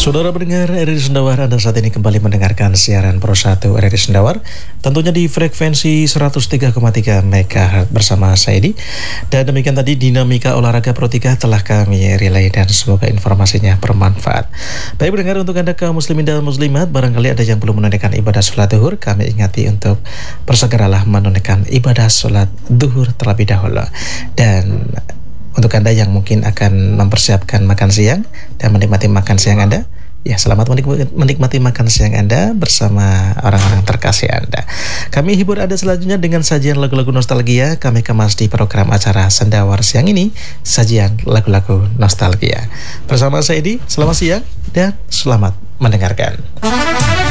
Saudara pendengar RRI Sendawar, Anda saat ini kembali mendengarkan siaran Pro 1 RRI Sendawar, tentunya di frekuensi 103,3 MHz bersama saya Edi. Dan demikian tadi dinamika olahraga Pro 3 telah kami relay dan semoga informasinya bermanfaat. Baik pendengar, untuk Anda kaum muslimin dan muslimat, barangkali ada yang belum menunaikan ibadah sholat duhur, kami ingati untuk bersegeralah menunaikan ibadah sholat duhur terlebih dahulu. Dan untuk Anda yang mungkin akan mempersiapkan makan siang dan menikmati makan siang Anda, ya selamat menikmati makan siang Anda bersama orang-orang terkasih Anda. Kami hibur Anda selanjutnya dengan sajian lagu-lagu nostalgia. Kami kemas di program acara Sendawar siang ini, sajian lagu-lagu nostalgia. Bersama saya Edi, selamat siang dan selamat mendengarkan.